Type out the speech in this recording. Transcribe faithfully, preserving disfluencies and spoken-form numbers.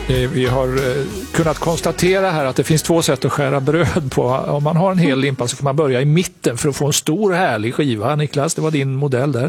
Vi har kunnat konstatera här att det finns två sätt att skära bröd på. Om man har en hel limpa så kan man börja i mitten för att få en stor härlig skiva. Niklas, det var din modell där.